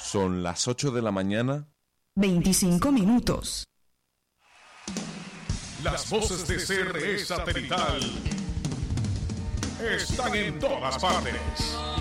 Son las 8 de la mañana. 25 minutos. Las voces de CRE Satelital están en todas partes.